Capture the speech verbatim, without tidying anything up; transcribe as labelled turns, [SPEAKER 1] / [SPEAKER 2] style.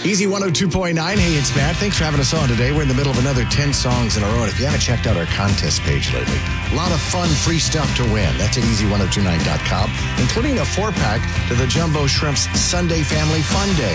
[SPEAKER 1] Easy one oh two point nine. Hey, it's Matt. Thanks for having us on today. We're in the middle of another ten songs in a row. And if you haven't checked out our contest page lately, a lot of fun, free stuff to win. That's at easy ten twenty-nine dot com, including a four-pack to the Jumbo Shrimps Sunday Family Fun Day.